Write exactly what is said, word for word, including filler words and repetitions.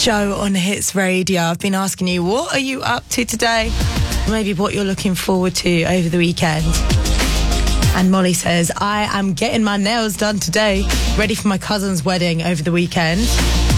Joe on Hits Radio. I've been asking you, what are you up to today? Maybe what you're looking forward to over the weekend. And Molly says, I am getting my nails done today, ready for my cousin's wedding over the weekend.